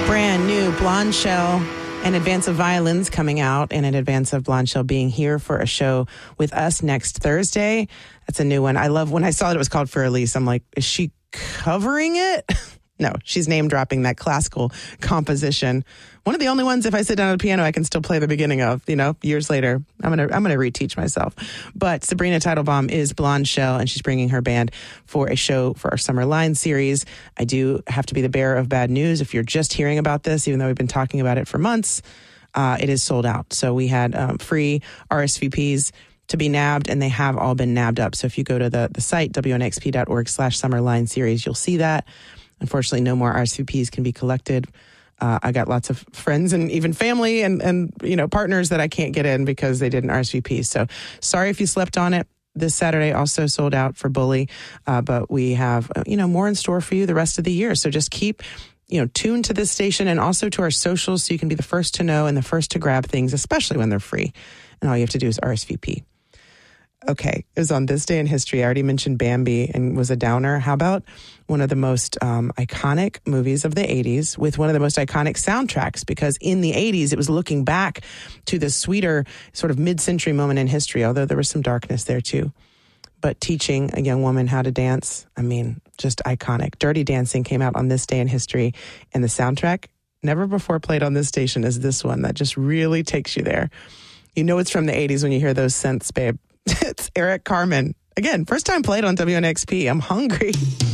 Brand new Blonde Shell in advance of Violins coming out and in advance of Blonde Shell being here for a show with us next Thursday. That's a new one. I love when I saw it was called For Elise. I'm like, is she covering it? No, she's name dropping that classical composition. One of the only ones, if I sit down at a piano, I can still play the beginning of, years later. I'm gonna reteach myself. But Sabrina Teitelbaum is Blonde Shell, and she's bringing her band for a show for our Summer Line series. I do have to be the bearer of bad news. If you're just hearing about this, even though we've been talking about it for months, it is sold out. So we had free RSVPs to be nabbed, and they have all been nabbed up. So if you go to the site, wnxp.org/summerline series, you'll see that. Unfortunately, no more RSVPs can be collected. I got lots of friends and even family and partners that I can't get in because they didn't RSVP. So sorry if you slept on it. This Saturday also sold out for Bully, but we have more in store for you the rest of the year. So just keep tuned to this station and also to our socials so you can be the first to know and the first to grab things, especially when they're free. And all you have to do is RSVP. Okay, it was on this day in history. I already mentioned Bambi and was a downer. How about one of the most iconic movies of the 80s with one of the most iconic soundtracks? Because in the 80s, it was looking back to the sweeter sort of mid-century moment in history, although there was some darkness there too. But teaching a young woman how to dance, just iconic. Dirty Dancing came out on this day in history, and the soundtrack, never before played on this station, is this one that just really takes you there. You know it's from the 80s when you hear those synths, babe. It's Eric Carmen. Again, first time played on WNXP. I'm hungry.